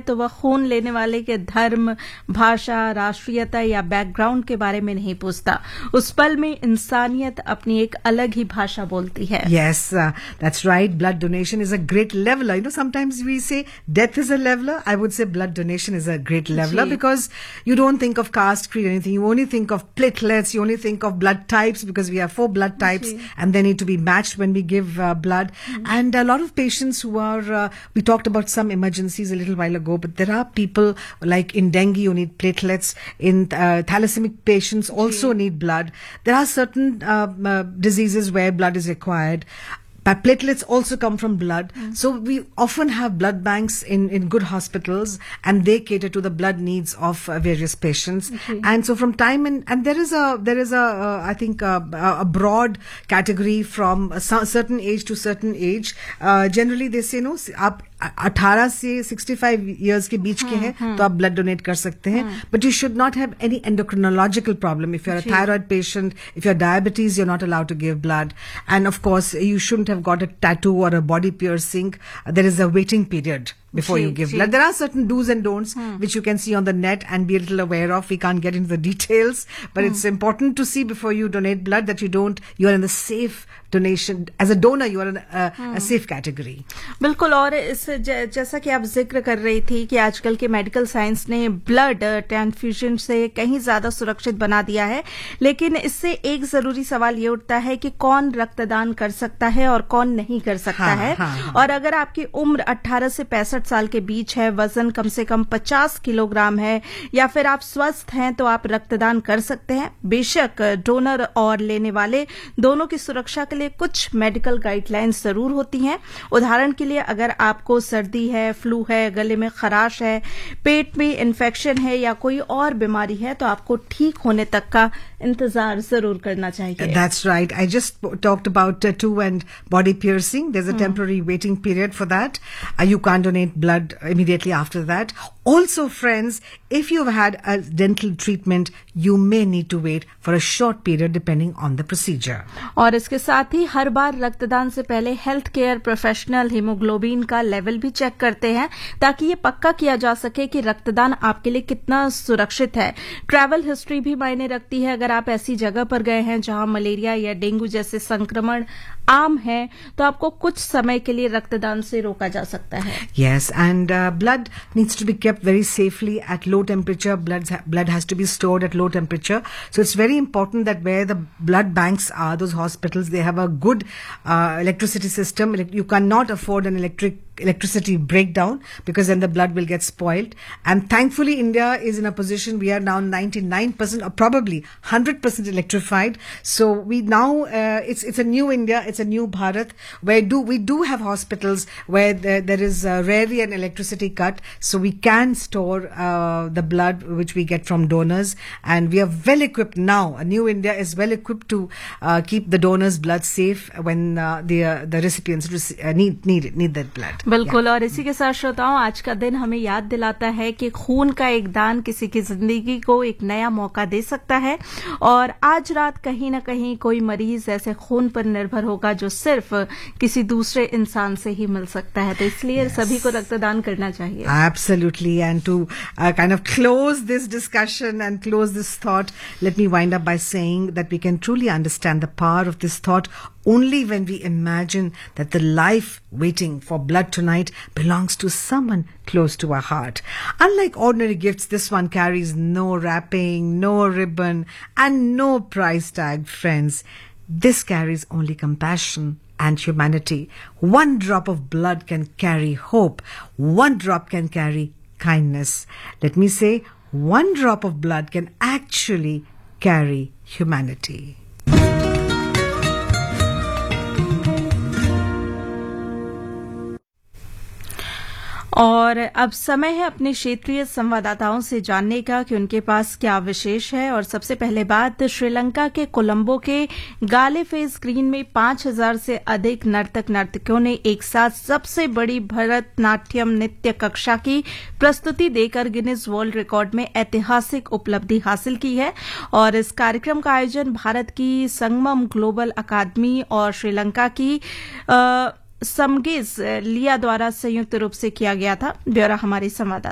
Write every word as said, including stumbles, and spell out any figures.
तो वह खून लेने वाले के धर्म, भाषा, राष्ट्रीयता या बैकग्राउंड के बारे में नहीं पूछता। उस पल में इंसानियत अपनी एक अलग ही भाषा बोलती है। Yes, uh, that's right. Blood donation is a great leveler. You know, sometimes we say death is a leveler. I would say blood donation is a great leveler because you don't think of caste, creed, anything. You only think of platelets. You only think of blood types because we have four blood types and they need to be matched when we give uh, blood. Mm-hmm. And a lot of patients who are, uh, we talked about some emergencies a little while ago, but there are people like in dengue, you need platelets. In uh, thalassaemic patients also mm-hmm. need blood. There are certain uh, uh, diseases where blood is required. But platelets also come from blood. Mm. So we often have blood banks in, in good hospitals and they cater to the blood needs of uh, various patients. Okay. And so from time and, and there is a, there is a, uh, I think a, a broad category from a certain age to certain age. Uh, generally they say, no, आप अठारह से sixty-five years के बीच के हैं तो आप blood donate कर सकते हैं. But you should not have any endocrinological problem. If you're a thyroid patient, if you're diabetes, you're not allowed to give blood. And of course, you shouldn't have got a tattoo or a body piercing. There is a waiting period before you give blood. There are certain do's and don'ts hmm. which you can see on the net and be a little aware of. We can't get into the details, but hmm. it's important to see before you donate blood that you don't, you are in the safe donation. As a donor, you are in a, hmm. a safe category. बिल्कुल, और इस जैसा कि आप जिक्र कर रही थी कि आजकल के मेडिकल साइंस ने ब्लड ट्रांसफ्यूजन से कहीं ज्यादा सुरक्षित बना दिया है, लेकिन इससे एक जरूरी सवाल ये उठता है कि कौन रक्तदान कर सकता है और कौन नहीं कर सकता हाँ, है हाँ, हाँ. और अगर आपकी उम्र अठारह से पैंसठ साल के बीच है, वजन कम से कम पचास किलोग्राम है या फिर आप स्वस्थ हैं तो आप रक्तदान कर सकते हैं। बेशक डोनर और लेने वाले दोनों की सुरक्षा के लिए कुछ मेडिकल गाइडलाइंस जरूर होती हैं। उदाहरण के लिए अगर आपको सर्दी है, फ्लू है, गले में खराश है, पेट में इन्फेक्शन है या कोई और बीमारी है तो आपको ठीक होने तक का इंतजार जरूर करना चाहिए। That's right. I just talked about tattoo and body piercing. There's a hmm. temporary waiting period for that. Uh, you can't donate blood immediately after that. Also, friends, if you've had a dental treatment, you may need to wait for a short period depending on the procedure. और इसके साथ ही हर बार रक्तदान से पहले health care professional haemoglobin का level भी check करते हैं ताकि ये पक्का किया जा सके कि रक्तदान आपके लिए कितना सुरक्षित है। ट्रैवल हिस्ट्री भी मायने रखती है। अगर आप ऐसी जगह पर गए हैं जहां मलेरिया या डेंगू जैसे संक्रमण आम है तो आपको कुछ समय के लिए रक्तदान से रोका जा सकता है। Yes, and uh, blood needs to be kept very safely at low temperature. Blood blood has to be stored at low temperature. So it's very important that where the blood banks are, those hospitals, they have a good uh, electricity system. You cannot afford an electric electricity breakdown because then the blood will get spoiled. And thankfully, India is in a position we are now ninety-nine percent or probably one hundred percent electrified. So we now uh, it's it's a new India, it's a new Bharat where do we do have hospitals where there, there is uh, rarely an electricity cut, so we can store uh, the blood which we get from donors, and we are well equipped now. A new India is well equipped to uh, keep the donors' blood safe when uh, the uh, the recipients uh, need need it, need that blood. बिल्कुल, और इसी के साथ श्रोताओं, आज का दिन हमें याद दिलाता है कि खून का एक दान किसी की जिंदगी को एक नया मौका दे सकता है। और आज रात कहीं ना कहीं कोई मरीज ऐसे खून पर निर्भर होगा जो सिर्फ किसी दूसरे इंसान से ही मिल सकता है, तो इसलिए yes. सभी को रक्तदान करना चाहिए। Absolutely, and to uh, kind of close this discussion and close this thought, let me wind up by saying that we can truly understand the power of this thought only when we imagine that the life waiting for blood tonight belongs to someone close to our heart. Unlike ordinary gifts, this one carries no wrapping, no ribbon, and no price tag, friends. This carries only compassion and humanity. One drop of blood can carry hope. One drop can carry kindness. Let me say, one drop of blood can actually carry humanity. और अब समय है अपने क्षेत्रीय संवाददाताओं से जानने का कि उनके पास क्या विशेष है। और सबसे पहले बात श्रीलंका के कोलंबो के गाले फेस ग्रीन में पांच हजार से अधिक नर्तक नर्तकियों ने एक साथ सबसे बड़ी भरतनाट्यम नृत्य कक्षा की प्रस्तुति देकर गिनीज वर्ल्ड रिकॉर्ड में ऐतिहासिक उपलब्धि हासिल की है। और इस कार्यक्रम का आयोजन भारत की संगमम ग्लोबल अकादमी और श्रीलंका की आ, समगेज लिया द्वारा संयुक्त रूप से किया गया था। ब्यौरा हमारी संवाददाता